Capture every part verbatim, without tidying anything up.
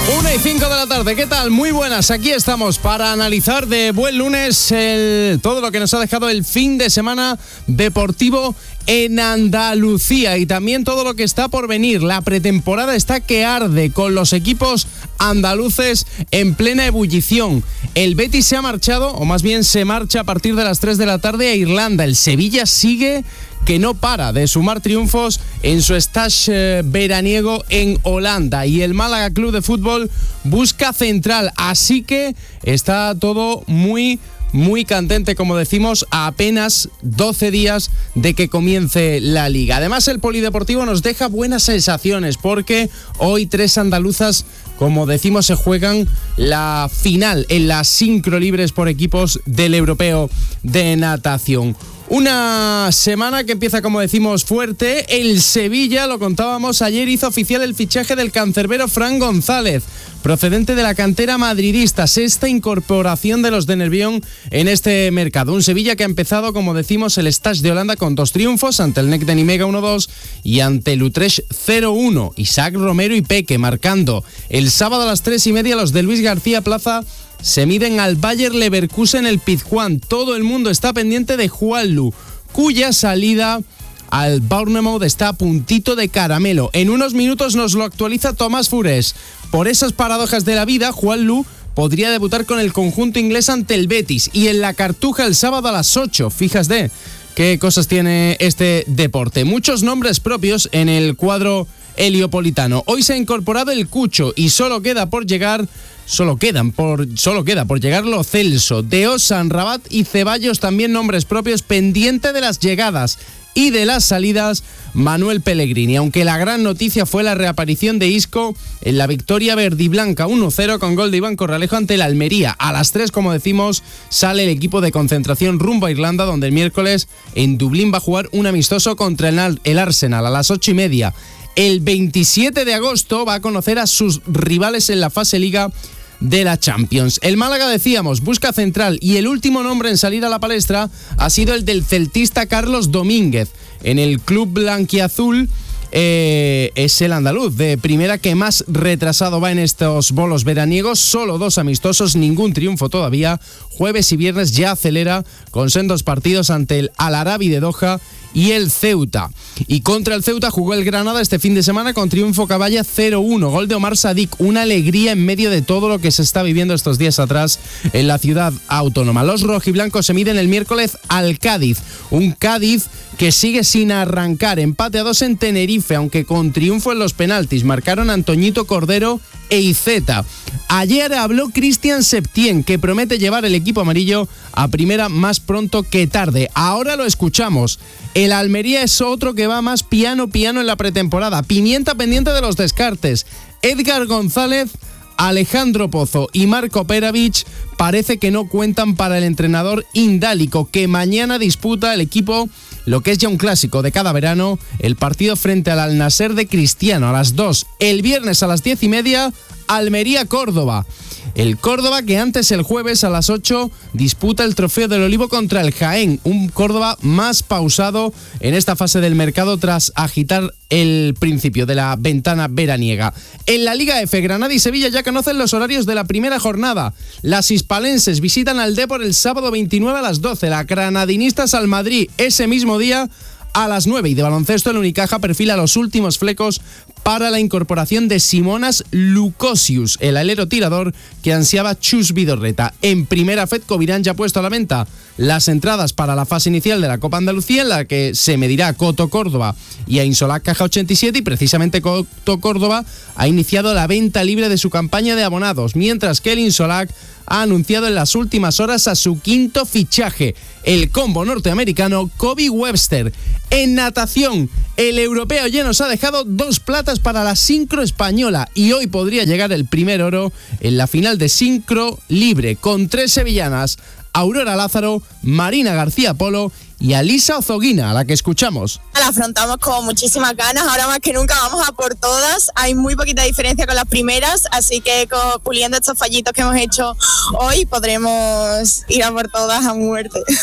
Una y cinco de la tarde, ¿qué tal? Muy buenas, aquí estamos para analizar de buen lunes el, todo lo que nos ha dejado el fin de semana deportivo en Andalucía y también todo lo que está por venir. La pretemporada está que arde con los equipos andaluces en plena ebullición. El Betis se ha marchado, o más bien se marcha a partir de las tres de la tarde a Irlanda. El Sevilla sigue que no para de sumar triunfos en su stage eh, veraniego en Holanda, y el Málaga Club de Fútbol busca central, así que está todo muy muy candente, como decimos, a apenas doce días de que comience la liga. Además, el polideportivo nos deja buenas sensaciones porque hoy tres andaluzas, como decimos, se juegan la final en las sincro libres por equipos del europeo de natación. Una semana que empieza, como decimos, fuerte. El Sevilla, lo contábamos ayer, hizo oficial el fichaje del cancerbero Fran González, procedente de la cantera madridista, sexta incorporación de los de Nervión en este mercado. Un Sevilla que ha empezado, como decimos, el stage de Holanda con dos triunfos, ante el N E C de Nimega uno dos y ante el Utrecht cero uno. Isaac Romero y Peque marcando. El sábado a las tres y media los de Luis García Plaza se miden al Bayer Leverkusen el Pizjuán. Todo el mundo está pendiente de Juanlu, cuya salida al Bournemouth está a puntito de caramelo. En unos minutos nos lo actualiza Tomás Fures. Por esas paradojas de la vida, Juanlu podría debutar con el conjunto inglés ante el Betis y en la Cartuja el sábado a las ocho. Fíjate qué cosas tiene este deporte. Muchos nombres propios en el cuadro heliopolitano. Hoy se ha incorporado el Cucho y solo queda por llegar Solo quedan por solo queda por llegar Lo Celso, De Osan, Rabat y Ceballos, también nombres propios, pendiente de las llegadas y de las salidas Manuel Pellegrini, aunque la gran noticia fue la reaparición de Isco en la victoria verdiblanca uno cero con gol de Iván Corralejo ante el Almería. A las tres, como decimos, sale el equipo de concentración rumbo a Irlanda, donde el miércoles en Dublín va a jugar un amistoso contra el Arsenal a las ocho y media. El veintisiete de agosto va a conocer a sus rivales en la fase Liga de la Champions. El Málaga, decíamos, busca central y el último nombre en salir a la palestra ha sido el del celtista Carlos Domínguez. En el club blanquiazul eh, es el andaluz de primera que más retrasado va en estos bolos veraniegos. Solo dos amistosos, ningún triunfo todavía. Jueves y viernes ya acelera con sendos partidos ante el Al Arabi de Doha y el Ceuta. Y contra el Ceuta jugó el Granada este fin de semana con triunfo caballa cero uno. Gol de Omar Sadik, una alegría en medio de todo lo que se está viviendo estos días atrás en la ciudad autónoma. Los rojiblancos se miden el miércoles al Cádiz. Un Cádiz que sigue sin arrancar. Empate a dos en Tenerife, aunque con triunfo en los penaltis. Marcaron Antoñito Cordero e Iceta. Ayer habló Cristian Septién, que promete llevar el equipo amarillo a primera más pronto que tarde. Ahora lo escuchamos. El Almería es otro que va más piano piano en la pretemporada. Pimienta pendiente de los descartes. Edgar González, Alejandro Pozo y Marco Peravich parece que no cuentan para el entrenador indálico, que mañana disputa el equipo lo que es ya un clásico de cada verano, el partido frente al Al-Nasser de Cristiano a las dos. El viernes a las diez y media, Almería-Córdoba. El Córdoba que antes, el jueves a las ocho, disputa el Trofeo del Olivo contra el Jaén. Un Córdoba más pausado en esta fase del mercado tras agitar el principio de la ventana veraniega. En la Liga F, Granada y Sevilla ya conocen los horarios de la primera jornada. Las hispalenses visitan al Depor el sábado veintinueve a las doce. La granadinistas al Madrid ese mismo día a las nueve. Y de baloncesto, el Unicaja perfila los últimos flecos para la incorporación de Simonas Lukosius, el alero tirador que ansiaba Chus Vidorreta. En primera, Fed Covirán ya ha puesto a la venta las entradas para la fase inicial de la Copa Andalucía, en la que se medirá Coto Córdoba y a Insolac Caja ochenta y siete, y precisamente Coto Córdoba ha iniciado la venta libre de su campaña de abonados, mientras que el Insolac ha anunciado en las últimas horas a su quinto fichaje, el combo norteamericano Kobe Webster. En natación, el europeo ya nos ha dejado dos platas para la sincro española y hoy podría llegar el primer oro en la final de sincro libre, con tres sevillanas: Aurora Lázaro, Marina García Polo y Alisa Ozoguina, a la que escuchamos. La afrontamos con muchísimas ganas, ahora más que nunca vamos a por todas. Hay muy poquita diferencia con las primeras, así que con, puliendo estos fallitos que hemos hecho hoy podremos ir a por todas a muerte.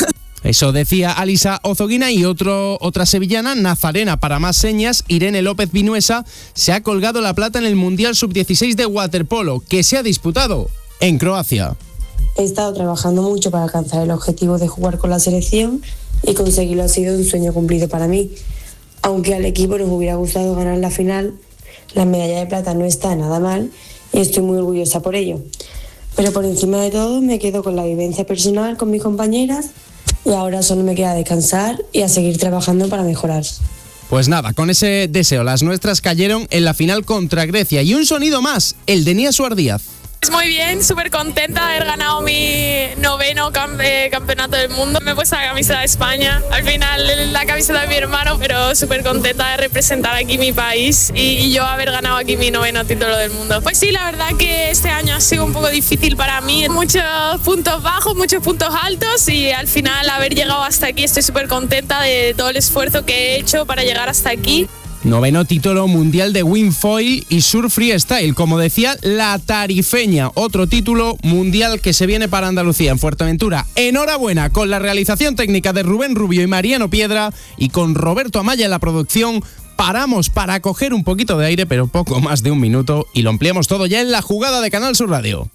Eso decía Alisa Ozoguina. Y otro, otra sevillana, nazarena para más señas, Irene López Vinuesa, se ha colgado la plata en el Mundial sub dieciséis de waterpolo, que se ha disputado en Croacia. He estado trabajando mucho para alcanzar el objetivo de jugar con la selección y conseguirlo ha sido un sueño cumplido para mí. Aunque al equipo nos hubiera gustado ganar la final, la medalla de plata no está nada mal y estoy muy orgullosa por ello. Pero por encima de todo me quedo con la vivencia personal con mis compañeras y ahora solo me queda descansar y a seguir trabajando para mejorar. Pues nada, con ese deseo las nuestras cayeron en la final contra Grecia. Y un sonido más, el de Nia Suar Díaz. Muy bien, súper contenta de haber ganado mi noveno cam- eh, campeonato del mundo. Me he puesto la camiseta de España, al final la camiseta de mi hermano, pero súper contenta de representar aquí mi país y, y yo haber ganado aquí mi noveno título del mundo. Pues sí, la verdad que este año ha sido un poco difícil para mí, muchos puntos bajos, muchos puntos altos y al final haber llegado hasta aquí estoy súper contenta de todo el esfuerzo que he hecho para llegar hasta aquí. Noveno título mundial de windfoil y surf freestyle, como decía la tarifeña, otro título mundial que se viene para Andalucía en Fuerteventura. Enhorabuena, con la realización técnica de Rubén Rubio y Mariano Piedra y con Roberto Amaya en la producción. Paramos para coger un poquito de aire, pero poco más de un minuto, y lo ampliamos todo ya en la jugada de Canal Sur Radio.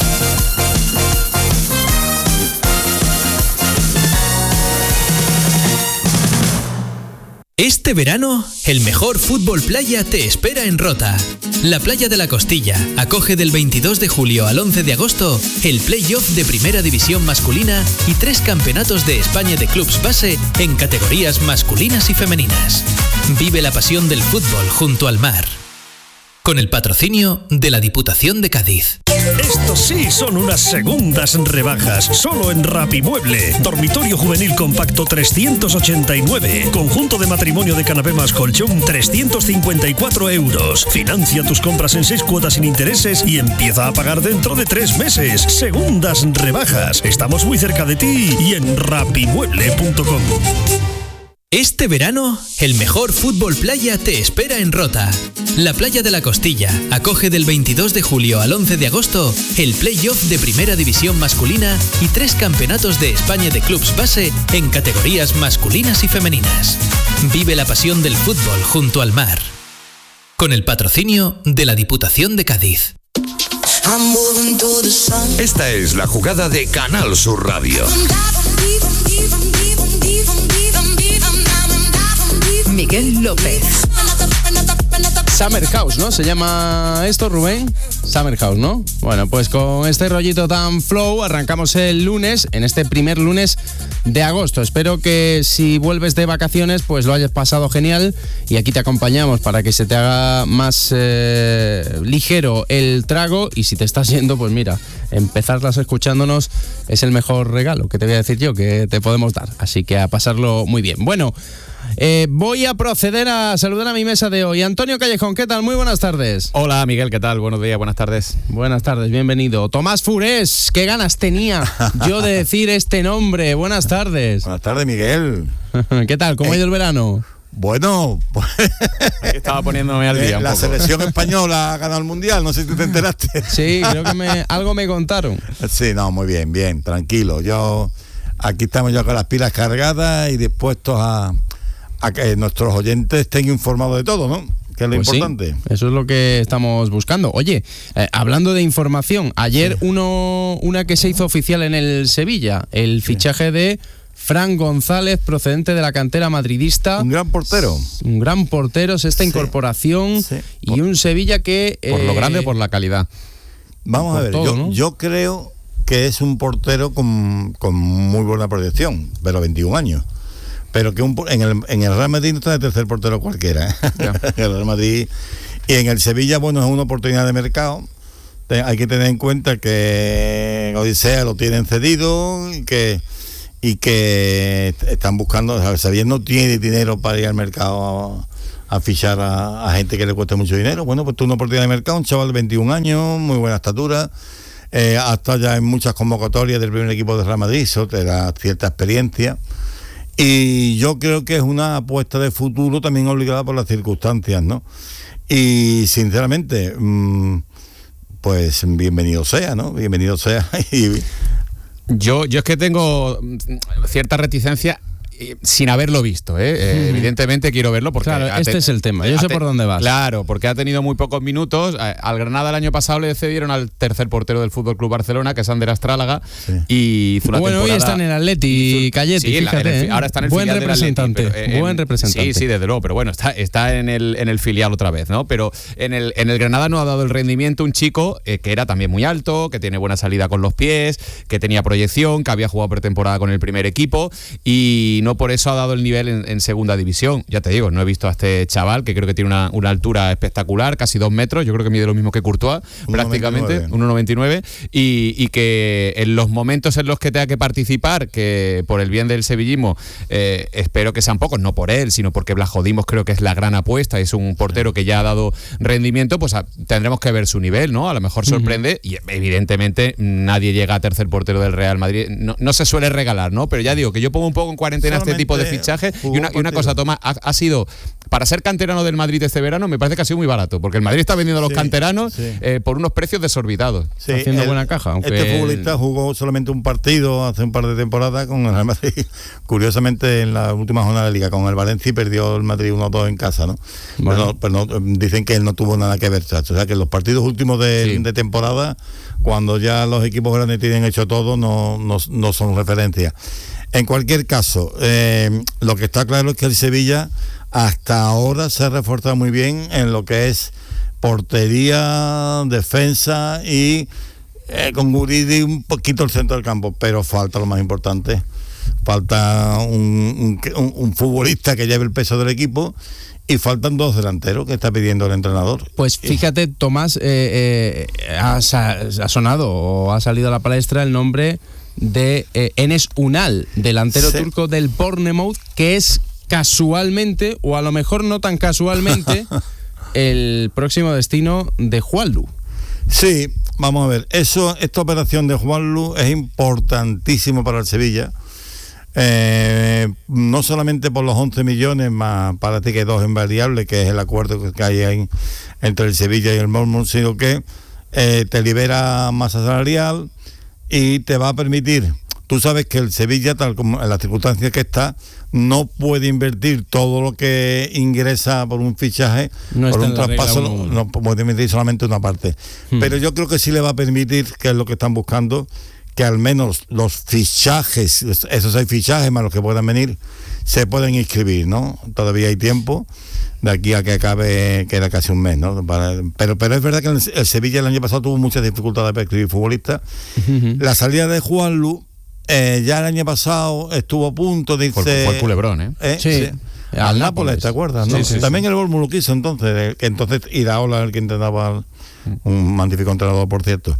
Este verano, el mejor fútbol playa te espera en Rota. La Playa de la Costilla acoge del veintidós de julio al once de agosto el play-off de Primera División masculina y tres campeonatos de España de clubs base en categorías masculinas y femeninas. Vive la pasión del fútbol junto al mar. Con el patrocinio de la Diputación de Cádiz. Estos sí son unas segundas rebajas, solo en Rapimueble. Dormitorio juvenil compacto trescientos ochenta y nueve. Conjunto de matrimonio de canapé más colchón trescientos cincuenta y cuatro euros. Financia tus compras en seis cuotas sin intereses y empieza a pagar dentro de tres meses. Segundas rebajas. Estamos muy cerca de ti y en rapimueble punto com. Este verano, el mejor fútbol playa te espera en Rota. La Playa de la Costilla acoge del veintidós de julio al once de agosto el play-off de Primera División masculina y tres campeonatos de España de clubs base en categorías masculinas y femeninas. Vive la pasión del fútbol junto al mar. Con el patrocinio de la Diputación de Cádiz. Esta es la jugada de Canal Sur Radio. Miguel López. Summer House, ¿no? ¿Se llama esto, Rubén? Summer House, ¿no? Bueno, pues con este rollito tan flow arrancamos el lunes, en este primer lunes de agosto. Espero que si vuelves de vacaciones pues lo hayas pasado genial y aquí te acompañamos para que se te haga más eh, ligero el trago y si te estás yendo, pues mira, empezarlas escuchándonos es el mejor regalo que te voy a decir yo que te podemos dar. Así que a pasarlo muy bien. Bueno, Eh, voy a proceder a saludar a mi mesa de hoy. Antonio Callejón, ¿qué tal? Muy buenas tardes. Hola, Miguel, ¿qué tal? Buenos días, buenas tardes. Buenas tardes, bienvenido. Tomás Furés, qué ganas tenía yo de decir este nombre. Buenas tardes. Buenas tardes, Miguel. ¿Qué tal? ¿Cómo ha ido el verano? Bueno, pues estaba poniéndome al día un la poco. Selección española ha ganado el Mundial, no sé si te enteraste. Sí, creo que me, algo me contaron. Sí, no, muy bien, bien, tranquilo. Yo aquí estamos ya con las pilas cargadas y dispuestos a, a que nuestros oyentes estén informados de todo, ¿no? Que es lo pues importante. Sí, eso es lo que estamos buscando. Oye, eh, hablando de información, ayer sí. uno una que se hizo oficial en el Sevilla, el sí. fichaje de Fran González, procedente de la cantera madridista. Un gran portero. Un gran portero, es esta sí. incorporación sí. y por, un Sevilla que... Por eh, lo grande o por la calidad. Vamos a ver, todo, yo, ¿no? yo creo que es un portero con, con muy buena proyección, pero veintiún años. Pero que un, en, el, en el Real Madrid no está de tercer portero cualquiera. ¿eh? En el Real Madrid y en el Sevilla, bueno, es una oportunidad de mercado. Te, hay que tener en cuenta que Odisea lo tienen cedido y que, y que están buscando, o sea, el Sevilla no tiene dinero para ir al mercado a, a fichar a, a gente que le cueste mucho dinero. Bueno, pues tú una oportunidad de mercado, un chaval de veintiún años, muy buena estatura, eh, hasta ya en muchas convocatorias del primer equipo de Real Madrid, eso te da cierta experiencia. Y yo creo que es una apuesta de futuro también obligada por las circunstancias, ¿no? Y sinceramente, mmm, pues bienvenido sea, ¿no? Bienvenido sea. Y Yo, yo es que tengo cierta reticencia sin haberlo visto, ¿eh? Eh, Mm. evidentemente quiero verlo porque... Claro, ha este te- es el tema. Yo ha sé te- por dónde vas. Claro, porque ha tenido muy pocos minutos. A- Al Granada el año pasado le cedieron al tercer portero del Fútbol Club Barcelona, que es Ander Astrálaga, y hizo una Bueno, hoy temporada... está en el Atleti, Calletti, Sí, en la- fíjate. en el fi- ¿eh? ahora está en el Buen filial del Atleti, representante, pero, eh, buen en- representante. Sí, sí, desde luego, pero bueno, está, está en, el, en el filial otra vez, ¿no? Pero en el, en el Granada no ha dado el rendimiento un chico eh, que era también muy alto, que tiene buena salida con los pies, que tenía proyección, que había jugado pretemporada con el primer equipo y no por eso ha dado el nivel en, en segunda división. Ya te digo, no he visto a este chaval que creo que tiene una, una altura espectacular, casi dos metros, yo creo que mide lo mismo que Courtois, prácticamente, uno noventa y nueve, y, y que en los momentos en los que tenga que participar, que por el bien del sevillismo, eh, espero que sean pocos, no por él, sino porque Blajodimos creo que es la gran apuesta, es un portero que ya ha dado rendimiento, pues a, tendremos que ver su nivel, ¿no? A lo mejor sorprende, uh-huh. y evidentemente nadie llega a tercer portero del Real Madrid, no, no se suele regalar, ¿no? Pero ya digo que yo pongo un poco en cuarentena Solamente este tipo de fichajes, y una, y una cosa, Tomás, ha, ha sido, para ser canterano del Madrid este verano, me parece que ha sido muy barato, porque el Madrid está vendiendo a los Sí, canteranos sí. eh, por unos precios desorbitados. Sí, Está haciendo el- buena caja, aunque Este futbolista jugó solamente un partido hace un par de temporadas con el Real Madrid. Curiosamente, en la última jornada de Liga con el Valencia y perdió el Madrid uno dos en casa, ¿no? Bueno. Pero, no- pero no, dicen que él no tuvo nada que ver, chacho. O sea, que los partidos últimos de, Sí. de temporada, cuando ya los equipos grandes tienen hecho todo, no, no, no son referencia. En cualquier caso, eh, lo que está claro es que el Sevilla hasta ahora se ha reforzado muy bien en lo que es portería, defensa y eh, con Guridi un poquito el centro del campo, pero falta lo más importante, falta un, un, un futbolista que lleve el peso del equipo y faltan dos delanteros que está pidiendo el entrenador. Pues fíjate, Tomás, eh, eh, ha, sa- ha sonado o ha salido a la palestra el nombre de eh, Enes Unal, delantero Sí. turco del Bournemouth, que es casualmente, o a lo mejor no tan casualmente, el próximo destino de Juanlu. Sí, vamos a ver, eso, esta operación de Juanlu es importantísimo para el Sevilla, eh, no solamente por los once millones, más parece que dos en variable, que es el acuerdo que hay ahí entre el Sevilla y el Bournemouth, sino que eh, te libera masa salarial y te va a permitir, tú sabes que el Sevilla, tal como en las circunstancias que está, no puede invertir todo lo que ingresa por un fichaje, No por está un en la regla traspaso, uno uno. no puede invertir solamente una parte. Hmm. Pero yo creo que sí le va a permitir, que es lo que están buscando, que al menos los fichajes, esos seis fichajes más los que puedan venir, se pueden inscribir, ¿no? Todavía hay tiempo, de aquí a que acabe, queda casi un mes, ¿no? Para- pero, pero es verdad que el, el Sevilla el año pasado tuvo muchas dificultades para escribir futbolistas. La salida de Juanlu, eh, ya el año pasado estuvo a punto de irse... Fue, fue el culebrón, ¿eh? ¿Eh? Sí. Al Al Nápoles, Nápoles. ¿te acuerdas? ¿no? Sí, sí, También el Bournemouth lo quiso entonces, eh, que entonces Iraola el que intentaba, el- un magnífico entrenador, por cierto.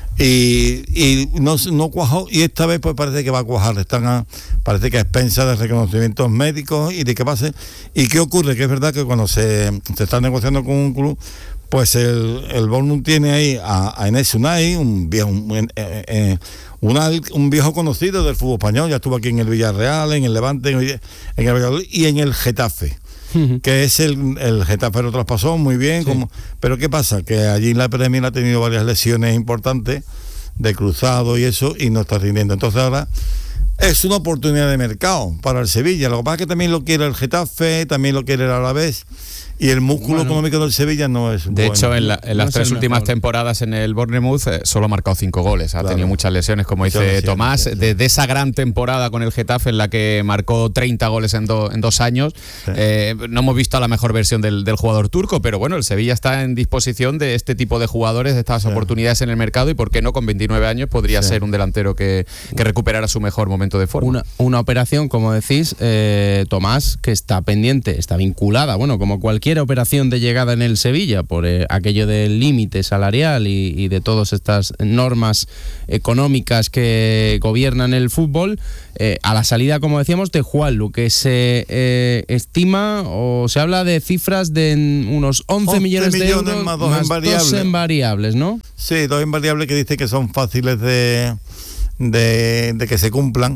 Y, y no, no cuajó, y esta vez pues parece que va a cuajar. Están a, parece que a expensas de reconocimientos médicos y de que pase. ¿Y qué ocurre? Que es verdad que cuando se, se está negociando con un club, pues el, el Bournemouth tiene ahí a, a Enes Unai, un viejo, un, eh, eh, una- un viejo conocido del fútbol español, ya estuvo aquí en el Villarreal, en el Levante, en el, en el Valladolid y en el Getafe, que es el, el Getafe lo traspasó muy bien, Sí. como, pero ¿qué pasa? Que allí en la Premier ha tenido varias lesiones importantes de cruzado y eso, y no está rindiendo. Entonces ahora es una oportunidad de mercado para el Sevilla. Lo que pasa es que también lo quiere el Getafe, también lo quiere el Alavés, y el músculo Bueno. económico del Sevilla no es De bueno. hecho, en, la- en No las es tres el últimas mejor. temporadas en el Bournemouth eh, solo ha marcado cinco goles. Ha Claro. tenido muchas lesiones, como Muchas dice lesiones, Tomás. sí, sí. Desde esa gran temporada con el Getafe en la que marcó treinta goles en, do- en dos años, Sí. eh, no hemos visto a la mejor versión del, del jugador turco, pero bueno, el Sevilla está en disposición de este tipo de jugadores, de estas Sí. oportunidades en el mercado, y por qué no, con veintinueve años podría Sí. ser un delantero que, que recuperara su mejor momento de forma. Una, una operación, como decís, eh, Tomás, que está pendiente, está vinculada, bueno, como cualquier operación de llegada en el Sevilla, por eh, aquello del límite salarial y, y de todas estas normas económicas que gobiernan el fútbol, eh, a la salida, como decíamos, de Juanlu, que se eh, estima o se habla de cifras de en unos once, once millones de millones euros más dos en variable. dos en variables, ¿no? Sí, dos invariables que dice que son fáciles de, de, de que se cumplan.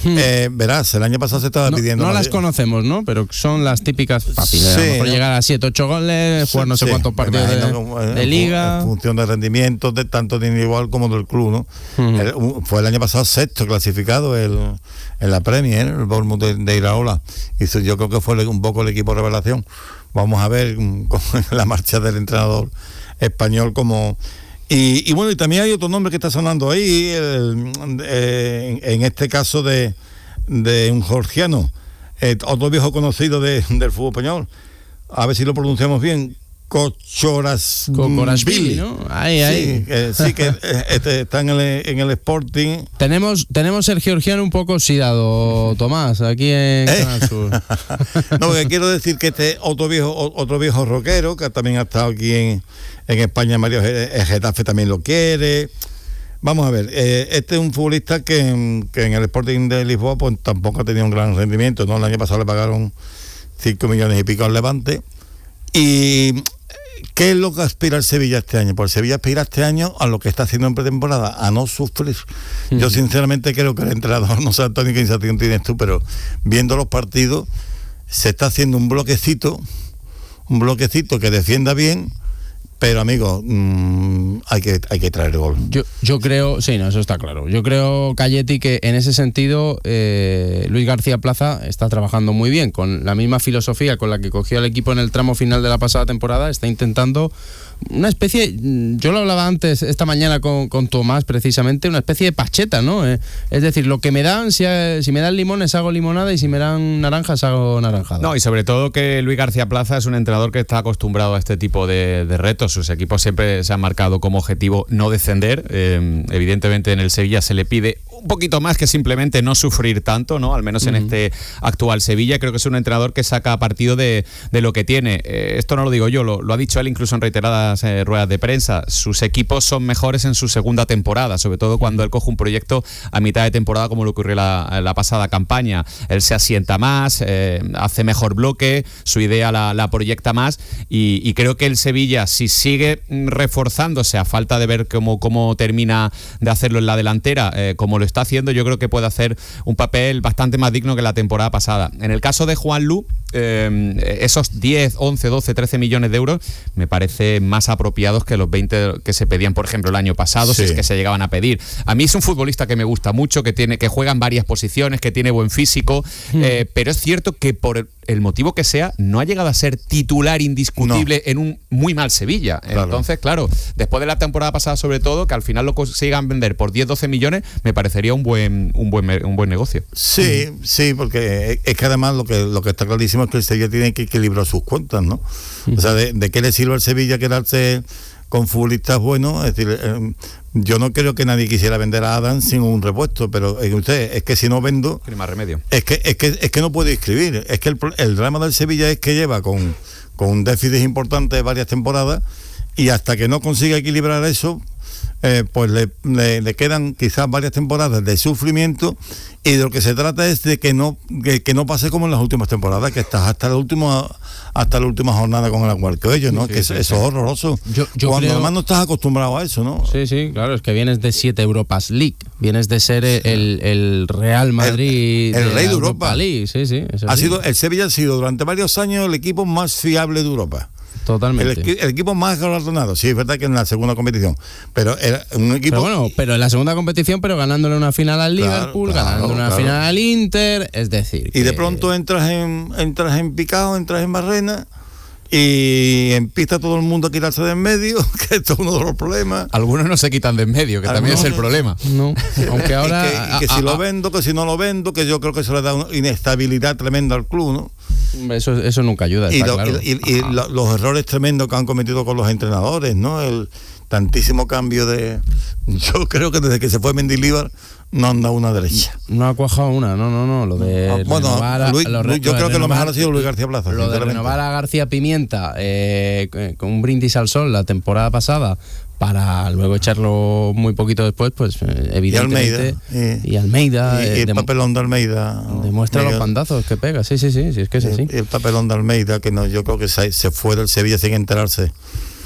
Hmm. Eh, verás, el año pasado se estaba no, pidiendo... No las conocemos, ¿no? Pero son las típicas fáciles. Sí, a lo mejor ¿no? llegar a siete, ocho goles, jugar no sé sí, cuántos partidos de, como, de liga. En función de rendimientos, de tanto de individual como del club, ¿no? Hmm. El, fue el año pasado sexto clasificado el, en la Premier, el Bournemouth de, de Iraola. Y yo creo que fue un poco el equipo revelación. Vamos a ver cómo la marcha del entrenador español como... Y, y bueno, y también hay otro nombre que está sonando ahí, el, eh, en, en este caso de, de un georgiano, eh, otro viejo conocido de, del fútbol español, a ver si lo pronunciamos bien, Kokorashvili, ¿no? Ahí, sí, ahí. Eh, sí, que este, está en el, en el Sporting. Tenemos, tenemos el georgiano un poco oxidado, Tomás, aquí en ¿Eh? Canal Sur. No, porque quiero decir que este otro viejo, otro viejo rockero, que también ha estado aquí en, en España, Mario el Getafe también lo quiere. Vamos a ver, eh, este es un futbolista que, que en el Sporting de Lisboa pues tampoco ha tenido un gran rendimiento, ¿no? El año pasado le pagaron cinco millones y pico al Levante. Y ¿qué es lo que aspira el Sevilla este año? Pues el Sevilla aspira este año a lo que está haciendo en pretemporada, a no sufrir. Uh-huh. Yo sinceramente creo que el entrenador, no sé Antonio qué sensación tienes tú, pero viendo los partidos se está haciendo un bloquecito, un bloquecito que defienda bien, pero amigo, mmm, hay que hay que traer el gol. Yo, yo creo, sí, no, eso está claro. Yo creo, Calletti, que en ese sentido eh, Luis García Plaza está trabajando muy bien, con la misma filosofía con la que cogió al equipo en el tramo final de la pasada temporada, está intentando una especie, yo lo hablaba antes esta mañana con, con Tomás precisamente, una especie de pacheta, ¿no? Eh, es decir, lo que me dan, si, si me dan limones hago limonada y si me dan naranjas hago naranjada. No, y sobre todo que Luis García Plaza es un entrenador que está acostumbrado a este tipo de, de retos. Sus equipos siempre se han marcado como objetivo no descender. Eh, evidentemente en el Sevilla se le pide un poquito más que simplemente no sufrir tanto, ¿no? Al menos en uh-huh. este actual Sevilla. Creo que es un entrenador que saca partido de, de lo que tiene. Eh, esto no lo digo yo, lo, lo ha dicho él incluso en reiteradas Eh, ruedas de prensa. Sus equipos son mejores en su segunda temporada, sobre todo cuando él coge un proyecto a mitad de temporada como lo ocurrió la, la pasada campaña. Él se asienta más, eh, hace mejor bloque, su idea la, la proyecta más y, y creo que el Sevilla, si sigue reforzándose a falta de ver cómo, cómo termina de hacerlo en la delantera, eh, como lo está haciendo, yo creo que puede hacer un papel bastante más digno que la temporada pasada. En el caso de Juanlu, eh, esos diez, once, doce, trece millones de euros me parece más apropiados que los veinte que se pedían, por ejemplo, el año pasado, sí. si es que se llegaban a pedir. A mí es un futbolista que me gusta mucho, que tiene, que juega en varias posiciones, que tiene buen físico, mm. eh, pero es cierto que por el, el motivo que sea, no ha llegado a ser titular indiscutible no. en un muy mal Sevilla. Claro. Entonces, claro, después de la temporada pasada, sobre todo, que al final lo consigan vender por diez, doce millones, me parecería un buen, un buen, un buen negocio. Sí, mm. sí, porque es que además lo que, lo que está clarísimo es que el Sevilla tiene que equilibrar sus cuentas, ¿no? Mm. O sea, de, ¿de qué le sirve al Sevilla quedarse con futbolistas buenos? Es decir, eh, yo no creo que nadie quisiera vender a Adam sin un repuesto, pero eh, usted, es que si no vendo, tiene más remedio. Es que, es que, es que no puede inscribir. Es que el, el drama del Sevilla es que lleva con, con un déficit importante de varias temporadas y hasta que no consiga equilibrar eso, eh, pues le, le, le quedan quizás varias temporadas de sufrimiento, y de lo que se trata es de que no que, que no pase como en las últimas temporadas, que estás hasta la última hasta la última jornada con el Aguarquello, ¿no? Sí, que sí, eso sí. es horroroso. Yo, yo Cuando creo... además no estás acostumbrado a eso, ¿no? Sí, sí, claro, es que vienes de siete Europas League, vienes de ser el, el Real Madrid, el, el de rey de Europa. League, sí, sí. Eso ha sí. sido el Sevilla ha sido durante varios años el equipo más fiable de Europa. Totalmente. El, el equipo más galardonado, sí, es verdad que en la segunda competición, pero era un equipo... Pero bueno, pero en la segunda competición, pero ganándole una final al claro, Liverpool, claro, ganándole una claro. final al Inter, es decir... Y que... de pronto entras en entras en picado, entras en barrena, y empieza todo el mundo a quitarse de en medio, que esto es uno de los problemas. Algunos no se quitan de en medio, que también es el problema. No, aunque ahora... y que, y que a, si a, lo vendo, que si no lo vendo, que yo creo que eso le da una inestabilidad tremenda al club, ¿no? Eso, eso nunca ayuda, y, está lo, claro. y, y, y lo, los errores tremendos que han cometido con los entrenadores, ¿no? El tantísimo cambio de... Yo creo que desde que se fue Mendilibar no anda una derecha. No ha cuajado una, no, no, no. Lo de no, bueno, a, Luis, lo, Luis, yo lo creo que renovar, lo mejor ha sido Luis García Plaza. Lo de renovar a García Pimienta eh, con un brindis al sol la temporada pasada, para luego echarlo muy poquito después, pues evidentemente. Y Almeida. Y, y Almeida. Y, eh, y el papelón de Almeida. Demuestra Miguel. Los bandazos que pega, sí, sí, sí, sí es que es así. El, el papelón de Almeida, que no, yo creo que se, se fue del Sevilla sin enterarse.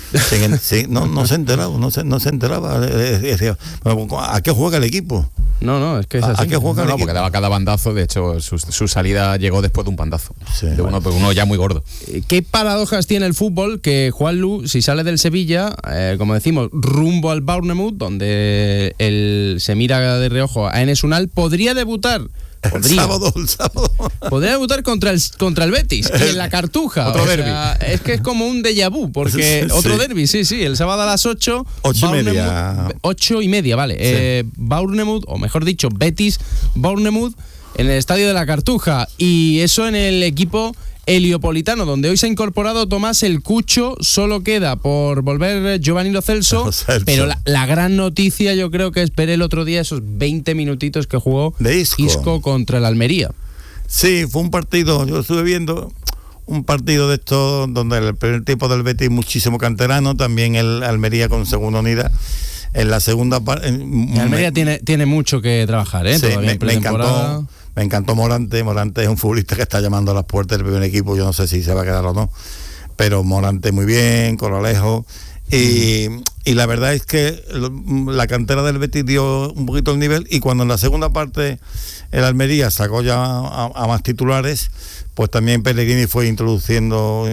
Sí, sí, no, no se enteraba, no se, no se enteraba. Decía, ¿a qué juega el equipo? No, no, es que es así. ¿A qué juega el No, no, equipo? porque daba cada bandazo, de hecho, su, su salida llegó después de un bandazo. Sí, de uno, bueno. uno ya muy gordo. ¿Qué paradojas tiene el fútbol? Que Juanlu, si sale del Sevilla, eh, como decimos, rumbo al Bournemouth, donde él se mira de reojo a Enes Unal, podría debutar. El Podría. sábado, el sábado. Podría debutar contra el, contra el Betis y en la Cartuja. Otro o derbi. sea, es que es como un déjà vu, porque Sí. otro derbi, sí, sí, el sábado a las ocho. Ocho y media. Ocho y media, vale. Sí. Eh, Bournemouth, o mejor dicho, Betis, Bournemouth, en el estadio de la Cartuja. Y eso en el equipo heliopolitano, donde hoy se ha incorporado Tomás el Cucho. Solo queda por volver Giovanni Lo Celso, Lo Celso. pero la, la gran noticia yo creo que esperé el otro día esos veinte minutitos que jugó De Isco. contra el Almería. Sí, fue un partido, yo estuve viendo un partido de estos donde el primer tiempo del Betis muchísimo canterano, también el Almería con segunda unidad. En la segunda parte... Almería tiene, tiene mucho que trabajar, ¿eh? Sí, Todavía me, en me pretemporada. encantó, me encantó Morante. Morante es un futbolista que está llamando a las puertas del primer equipo. Yo no sé si se va a quedar o no, pero Morante muy bien, Corralejo. Y, mm. y la verdad es que la cantera del Betis dio un poquito el nivel, y cuando en la segunda parte el Almería sacó ya a, a más titulares, pues también Pellegrini fue introduciendo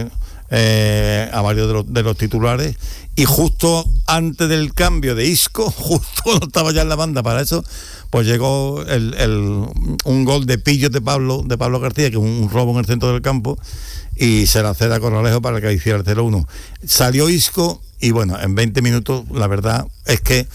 eh, a varios de los, de los titulares, y justo antes del cambio de Isco, justo cuando estaba ya en la banda para eso, pues llegó el, el, un gol de pillos de Pablo, de Pablo García, que es un robo en el centro del campo, y se la cede a Corralejo para que hiciera el cero uno. Salió Isco y bueno, en veinte minutos la verdad es que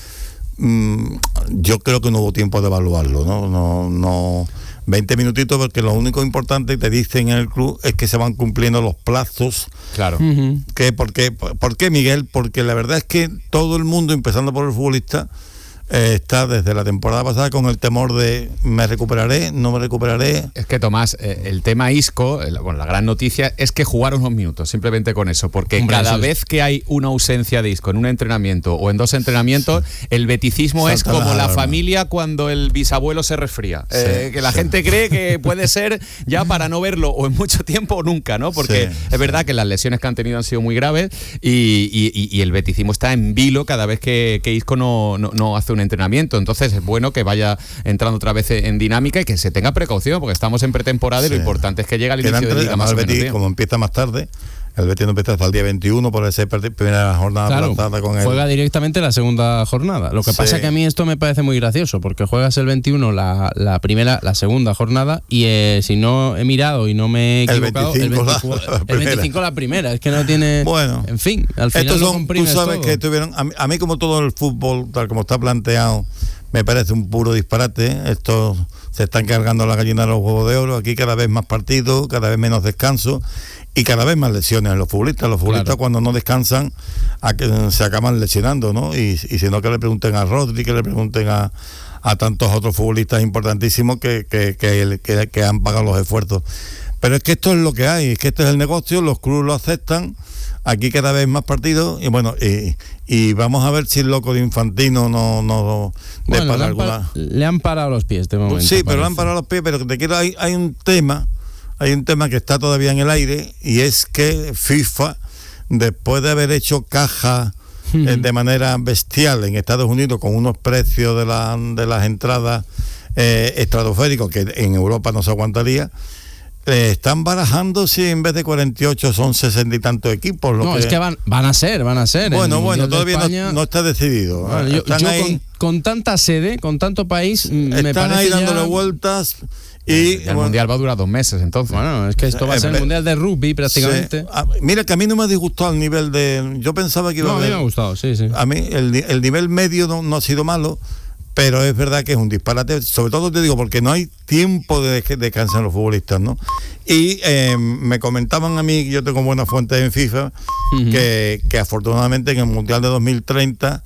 mmm, yo creo que no hubo tiempo de evaluarlo, ¿no? No, no veinte minutitos, porque lo único importante que te dicen en el club es que se van cumpliendo los plazos. Claro. Uh-huh. ¿Qué, por, qué, ¿Por qué, Miguel? Porque la verdad es que todo el mundo, empezando por el futbolista, eh, está desde la temporada pasada con el temor de ¿me recuperaré? ¿No me recuperaré? Es que, Tomás, eh, el tema Isco, el, bueno, la gran noticia es que jugaron unos minutos, simplemente con eso, porque Hombre, cada eso es... vez que hay una ausencia de Isco en un entrenamiento o en dos entrenamientos, sí. el beticismo Salta es como la, la familia cuando el bisabuelo se resfría. Sí, eh, que la sí. gente cree que puede ser ya para no verlo o en mucho tiempo o nunca, ¿no? Porque sí, es sí. verdad que las lesiones que han tenido han sido muy graves, y, y, y el beticismo está en vilo cada vez que, que Isco no, no, no hace un entrenamiento. Entonces es bueno que vaya entrando otra vez en dinámica y que se tenga precaución, porque estamos en pretemporada, sí. y lo importante es que llegue al inicio de liga más o menos Betis, bien. Como empieza más tarde, el Betis no empieza hasta el día veintiuno por esa primera jornada claro, aplazada con él. Juega directamente la segunda jornada. Lo que sí. pasa es que a mí esto me parece muy gracioso, porque juegas el veintiuno la, la primera, la segunda jornada, y eh, si no he mirado y no me he equivocado, el veinticinco, el veinticinco, la, la, el veinticinco la primera. Es que no tiene... Bueno, en fin, al final estos lo son, comprimes tú sabes todo. que tuvieron, a mí, a mí como todo el fútbol, tal como está planteado, me parece un puro disparate. Estos se están cargando la gallina de los huevos de oro. Aquí cada vez más partidos, cada vez menos descanso y cada vez más lesiones en los futbolistas. Los futbolistas claro. cuando no descansan a que se acaban lesionando, ¿no? Y, y si no, que le pregunten a Rodri, que le pregunten a, a tantos otros futbolistas importantísimos que, que, que, que, que han pagado los esfuerzos. Pero es que esto es lo que hay, es que este es el negocio, los clubes lo aceptan. Aquí cada vez más partidos y bueno, y, y vamos a ver si el loco de Infantino no, no bueno, para le, han alguna... par- le han parado los pies de momento. Sí, parece. pero le han parado los pies, pero te quiero, hay, hay un tema, hay un tema que está todavía en el aire, y es que FIFA, después de haber hecho caja hmm. eh, de manera bestial en Estados Unidos con unos precios de, la, de las entradas eh, estratosféricos que en Europa no se aguantaría, Eh, están barajando si en vez de cuarenta y ocho son sesenta y tantos equipos. Lo no, que... es que van, van a ser, van a ser. Bueno, bueno, todavía no, no está decidido. Bueno, yo, yo ahí, con, con tanta sede, con tanto país, están me parece ahí dándole ya... vueltas. Y el bueno, Mundial va a durar dos meses, entonces. Bueno, es que esto va a ser el Mundial de rugby prácticamente. Sí. A, mira, que a mí no me ha disgustado el nivel de... Yo pensaba que iba no, a haber... a mí me ha gustado, sí, sí. A mí el, el nivel medio no, no ha sido malo, pero es verdad que es un disparate, sobre todo te digo porque no hay tiempo de descanso en los futbolistas, ¿no? Y eh, me comentaban a mí, yo tengo buenas fuentes en FIFA, uh-huh. que, que afortunadamente en el Mundial de dos mil treinta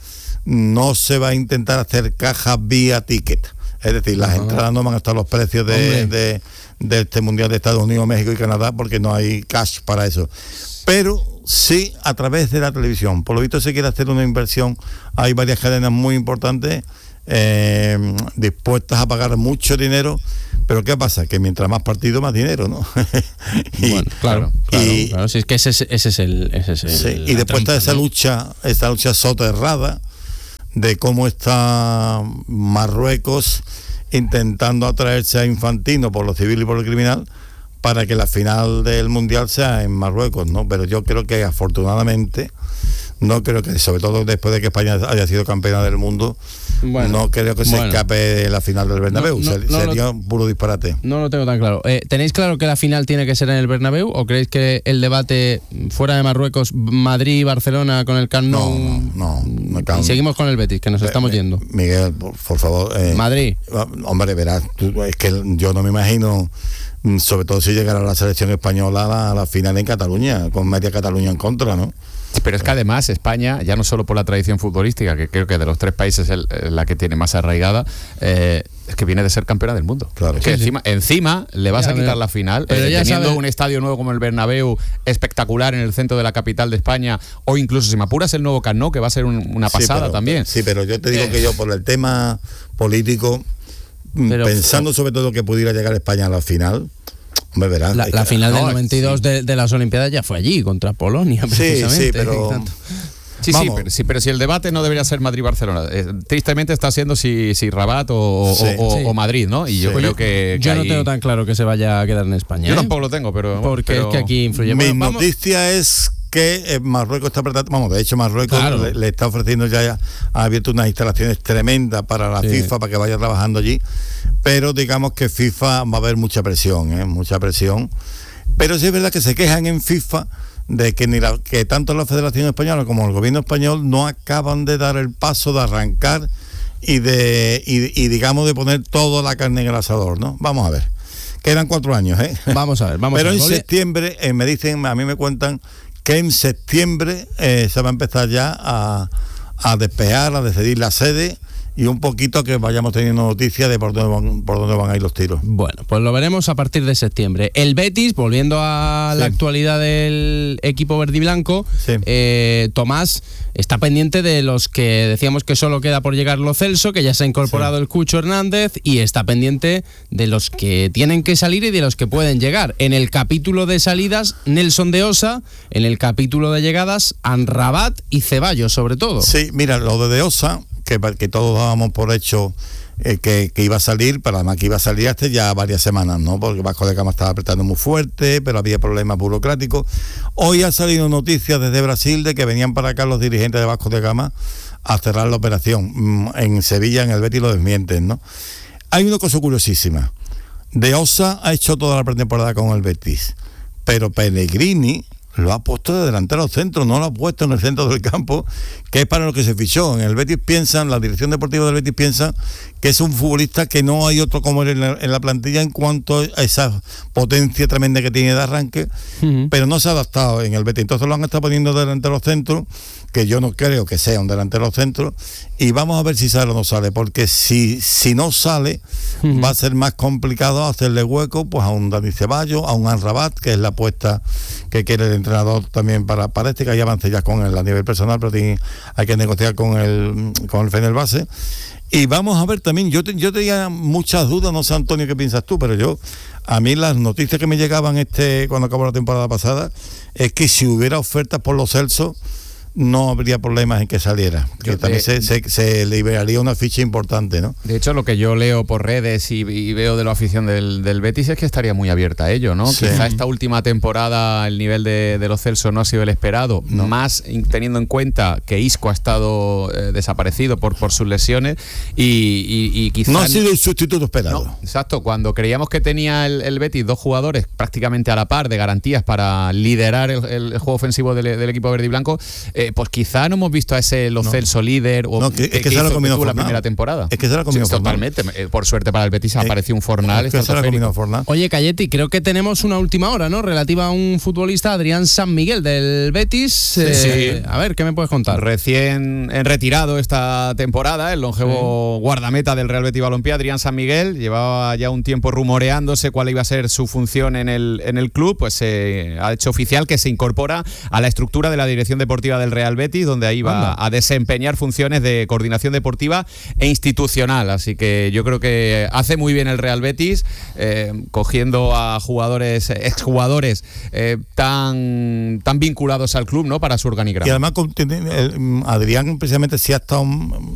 no se va a intentar hacer cajas vía ticket. Es decir, las uh-huh. entradas no van a estar los precios de, de, de este Mundial de Estados Unidos, México y Canadá, porque no hay cash para eso. Pero sí a través de la televisión. Por lo visto se quiere hacer una inversión. Hay varias cadenas muy importantes eh, dispuestas a pagar mucho dinero. Pero ¿qué pasa? Que mientras más partido, más dinero, ¿no? y, bueno, claro, claro, y, claro. Si es que ese, ese es el... Ese es el sí, y después está esa ¿no? lucha, esa lucha soterrada de cómo está Marruecos intentando atraerse a Infantino por lo civil y por lo criminal para que la final del Mundial sea en Marruecos, ¿no? Pero yo creo que afortunadamente, no creo que, sobre todo después de que España haya sido campeona del mundo, bueno, no creo que se bueno. escape de la final del Bernabéu. No, no, Ser, no sería lo, un puro disparate. No lo tengo tan claro. Eh, ¿Tenéis claro que la final tiene que ser en el Bernabéu o creéis que el debate fuera de Marruecos, Madrid y Barcelona con el Camp Nou? No, no, no. Y seguimos con el Betis, que nos eh, estamos yendo. Miguel, por, por favor. Eh, Madrid. Hombre, verás, tú, es que yo no me imagino, sobre todo si llegara la selección española a la, a la final en Cataluña, con media Cataluña en contra, ¿no? Pero es que además España, ya no solo por la tradición futbolística, que creo que de los tres países es la que tiene más arraigada, eh, es que viene de ser campeona del mundo. Claro. Es que sí, encima, sí. encima le vas ya, a quitar pero, la final, eh, teniendo sabe. un estadio nuevo como el Bernabéu, espectacular en el centro de la capital de España, o incluso si me apuras el nuevo Camp Nou, que va a ser un, una pasada sí, pero, también. Sí, pero yo te digo eh. que yo por el tema político, pero, pensando sobre todo que pudiera llegar España a la final, me verás, la, la final no, del noventa y dos sí. de, de las Olimpiadas ya fue allí, contra Polonia, precisamente. Sí, sí, pero... Sí, sí pero, sí, pero si el debate no debería ser Madrid-Barcelona, eh, tristemente está siendo si, si Rabat o, sí, o, sí. o Madrid, ¿no? Y yo sí. creo que, que yo ahí... no tengo tan claro que se vaya a quedar en España. Yo ¿eh? tampoco lo tengo, pero... Porque pero... es que aquí influye. Mi bueno, noticia es que Marruecos está apretando, vamos, de hecho Marruecos claro. le, le está ofreciendo ya, ya, ha abierto unas instalaciones tremendas para la sí. FIFA, para que vaya trabajando allí, pero digamos que FIFA va a haber mucha presión, ¿eh? mucha presión, pero sí es verdad que se quejan en FIFA de que ni la, que tanto la Federación Española como el gobierno español no acaban de dar el paso de arrancar y de y, y digamos de poner toda la carne en el asador, ¿no? Vamos a ver. Quedan cuatro años, ¿eh? Vamos a ver, vamos Pero a ver. en septiembre eh, me dicen, a mí me cuentan que en septiembre eh, se va a empezar ya a, a despejar, a decidir la sede y un poquito que vayamos teniendo noticias de por dónde van, por dónde van a ir los tiros. Bueno, pues lo veremos a partir de septiembre. El Betis, volviendo a sí. la actualidad del equipo verde y blanco, sí. eh, Tomás está pendiente de los que decíamos que solo queda por llegar Lo Celso, que ya se ha incorporado sí. el Cucho Hernández, y está pendiente de los que tienen que salir y de los que pueden llegar. En el capítulo de salidas, Nelson de Osa; en el capítulo de llegadas, Amrabat y Ceballos, sobre todo. Sí, mira, lo de De Osa, que, que todos dábamos por hecho eh, que, que iba a salir, pero además que iba a salir hasta ya varias semanas, ¿no? Porque Vasco de Gama estaba apretando muy fuerte, pero había problemas burocráticos. Hoy ha salido noticias desde Brasil de que venían para acá los dirigentes de Vasco de Gama a cerrar la operación. En Sevilla, en el Betis, lo desmienten, ¿no? Hay una cosa curiosísima. De Osa ha hecho toda la pretemporada con el Betis, pero Pellegrini lo ha puesto de delantero centro, no lo ha puesto en el centro del campo, que es para lo que se fichó. En el Betis piensan, la dirección deportiva del Betis piensa que es un futbolista que no hay otro como él en la, en la plantilla en cuanto a esa potencia tremenda que tiene de arranque, uh-huh. pero no se ha adaptado en el Betis. Entonces lo han estado poniendo de delantero centro, que yo no creo que sea un delantero centro, y vamos a ver si sale o no sale, porque si, si no sale, uh-huh. va a ser más complicado hacerle hueco pues a un Dani Ceballos, a un Amrabat, que es la apuesta que quiere el entrenador también para, para este, que hay avance ya con él a nivel personal, pero tiene, hay que negociar con el, con el Fenerbahce. Y vamos a ver también, yo, te, yo tenía muchas dudas, no sé Antonio qué piensas tú, pero yo, a mí las noticias que me llegaban este cuando acabó la temporada pasada, es que si hubiera ofertas por Lo Celso, no habría problemas en que saliera, que yo, también de, se, se, se liberaría una ficha importante, ¿no? De hecho, lo que yo leo por redes y, y veo de la afición del, del Betis es que estaría muy abierta a ello, ¿no? Sí. Quizá esta última temporada el nivel de, de Lo Celso no ha sido el esperado, no. más teniendo en cuenta que Isco ha estado eh, desaparecido por, por sus lesiones y, y, y quizá... No ha sido el sustituto esperado. No, exacto, cuando creíamos que tenía el, el Betis dos jugadores prácticamente a la par de garantías para liderar el, el juego ofensivo del, del equipo verde y blanco, eh, pues quizá no hemos visto a ese Lo Celso no. líder o no, que, que, es que, que se hizo hizo la primera temporada. Es que se la comido sí, totalmente. Por suerte para el Betis apareció un Fornal. Es que se la comido Fornal. Oye, Cayeti, creo que tenemos una última hora, ¿no? Relativa a un futbolista, Adrián San Miguel, del Betis. Sí, eh, sí. A ver, ¿qué me puedes contar? Recién retirado esta temporada, el longevo sí. guardameta del Real Betis Balompié, Adrián San Miguel, llevaba ya un tiempo rumoreándose cuál iba a ser su función en el, en el club, pues eh, ha hecho oficial que se incorpora a la estructura de la dirección deportiva del Real Betis, donde ahí va Anda. a desempeñar funciones de coordinación deportiva e institucional. Así que yo creo que hace muy bien el Real Betis, eh, cogiendo a jugadores, exjugadores eh, tan, tan vinculados al club, ¿no? Para su organigrama. Y además Adrián precisamente sí ha estado